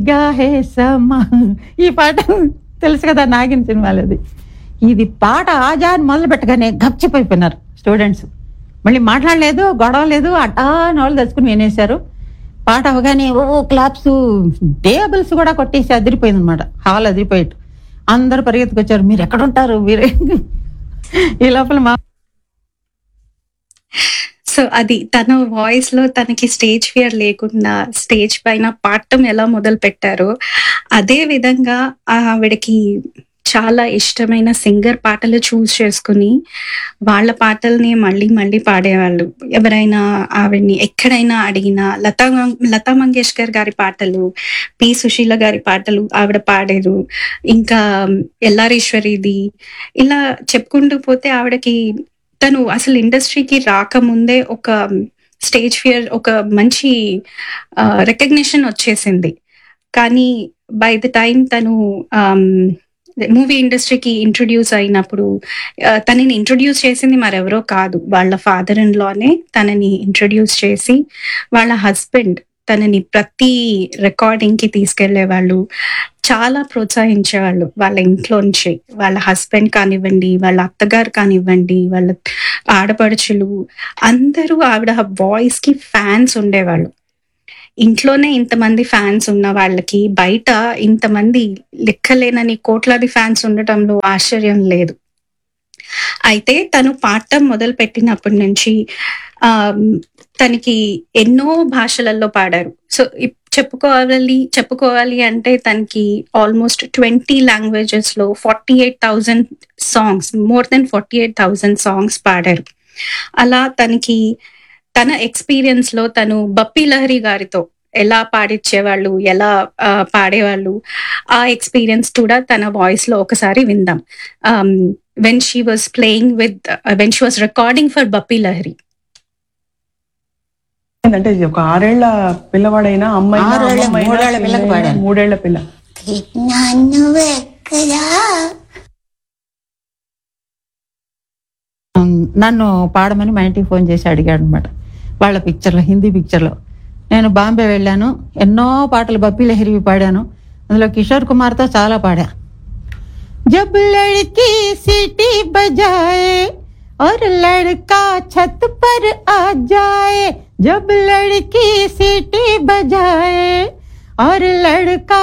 గా హే సమా ఈ పాట తెలుసు కదా, నాగిన్ సినిమాలోది. ఇది పాట ఆజా అని మొదలు పెట్టగానే గప్చిపోయిపోయినారు స్టూడెంట్స్. మళ్ళీ మాట్లాడలేదు, గొడవ లేదు, అటా నోళ్ళు తెచ్చుకుని వినేశారు. పాట అవగానే ఓ క్లాప్స్, టేబుల్స్ కూడా కొట్టేసి అదిరిపోయింది అనమాట. హాల్ అదిరిపోయేట్టు అందరూ పరిగెత్తుకొచ్చారు. మీరు ఎక్కడుంటారు మీరే ఈ లోపల మా సో అది తన వాయిస్ లో తనకి స్టేజ్ ఫియర్ లేకుండా స్టేజ్ పైన పాడటం ఎలా మొదలు పెట్టారో అదే విధంగా ఆవిడకి చాలా ఇష్టమైన సింగర్ పాటలు చూస్ చేసుకుని వాళ్ళ పాటల్ని మళ్ళీ మళ్ళీ పాడేవాళ్ళు. ఎవరైనా ఆవిడ్ని ఎక్కడైనా అడిగినా లతా మంగేష్కర్ గారి పాటలు, పి సుశీల గారి పాటలు ఆవిడ పాడారు. ఇంకా ఎల్లారీశ్వరిది, ఇలా చెప్పుకుంటూ పోతే ఆవిడకి తను అసలు ఇండస్ట్రీకి రాకముందే ఒక స్టేజ్ ఫియర్, ఒక మంచి రికగ్నిషన్ వచ్చేసింది. కానీ బై ద టైం తను మూవీ ఇండస్ట్రీకి ఇంట్రొడ్యూస్ అయినప్పుడు తనని ఇంట్రొడ్యూస్ చేసింది మరెవరో కాదు, వాళ్ళ ఫాదర్ ఇన్ లానే తనని ఇంట్రొడ్యూస్ చేసి వాళ్ళ హస్బెండ్ తనని ప్రతి రికార్డింగ్ కి తీసుకెళ్లేవాళ్ళు, చాలా ప్రోత్సహించేవాళ్ళు. వాళ్ళ ఇంట్లోంచి వాళ్ళ హస్బెండ్ కానివ్వండి, వాళ్ళ అత్తగారు కానివ్వండి, వాళ్ళ ఆడపడుచులు అందరూ ఆవిడ వాయిస్ కి ఫ్యాన్స్ ఉండేవాళ్ళు. ఇంట్లోనే ఇంతమంది ఫ్యాన్స్ ఉన్న వాళ్ళకి బయట ఇంతమంది లెక్కలేనని కోట్లాది ఫ్యాన్స్ ఉండటంలో ఆశ్చర్యం లేదు. అయితే తను పాడటం మొదలు పెట్టినప్పటి నుంచి తనకి ఎన్నో భాషలలో పాడారు. సో చెప్పుకోవాలి అంటే తనకి ఆల్మోస్ట్ 20 లాంగ్వేజెస్ లో 48,000 సాంగ్స్, మోర్ దెన్ 48,000 సాంగ్స్ పాడారు. అలా తనకి తన ఎక్స్పీరియన్స్ లో తను బప్పీ లహరి గారితో ఎలా పాడిచ్చేవాళ్ళు, ఎలా పాడేవాళ్ళు, ఆ ఎక్స్పీరియన్స్ కూడా తన వాయిస్ లో ఒకసారి విందాం. When she was playing with, when she was recording for Bappi Lahari. అంటే ఒక 6 ఏళ్ల పిల్లవాడైనా అమ్మాయి 3 ఏళ్ల పిల్లకి పాడాను. 3 ఏళ్ల పిల్ల. నన్ను పాడమని మా ఇంటికి ఫోన్ చేసి అడిగాడు అనమాట. వాళ్ళ పిక్చర్లో, హిందీ పిక్చర్లో. నేను బాంబే వెళ్ళాను, ఎన్నో పాటలు బప్పీ లహరివి పాడాను. అందులో కిషోర్ కుమార్తో చాలా పాడా. జబ్ లడ్కీ సిటీ బజాయే और लड़का छत पर आ जाए, जब लड़की सीटी बजाए और लड़का